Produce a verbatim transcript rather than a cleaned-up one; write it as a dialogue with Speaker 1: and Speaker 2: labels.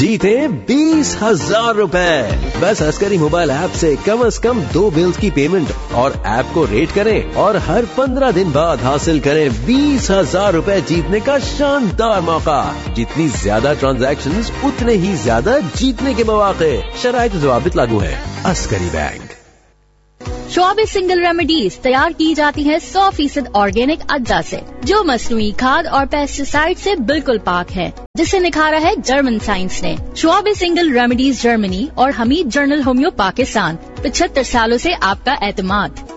Speaker 1: जीते बीस हजार रूपए। बस अस्करी मोबाइल ऐप से कम से कम दो बिल्स की पेमेंट और ऐप को रेट करें और हर पंद्रह दिन बाद हासिल करें बीस हजार रूपए जीतने का शानदार मौका। जितनी ज्यादा ट्रांजैक्शंस उतने ही ज्यादा जीतने के मौके। शराइत ज़वाबित लागू है। अस्करी बैंक।
Speaker 2: शॉबी सिंगल रेमेडीज तैयार की जाती है सौ फीसद ऑर्गेनिक अज्जा से, जो मसनूई खाद और पेस्टिसाइड से बिल्कुल पाक है, जिसे निखारा है जर्मन साइंस ने। शॉबी सिंगल रेमेडीज जर्मनी और हमीद जर्नल होम्यो पाकिस्तान। पचहत्तर सालों से आपका एतमाद।